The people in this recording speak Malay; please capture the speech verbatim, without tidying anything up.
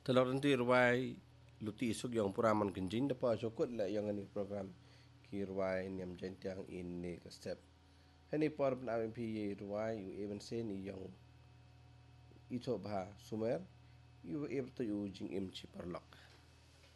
Telur nanti ruai luti isuk yang puraman kenjing dapat cokot lah yang ini program ki ruai ni am jentiang ini ke step. Ini por pun am pi ruai u even sen yang itu bah sumer u eb tu u jing im ci parlok.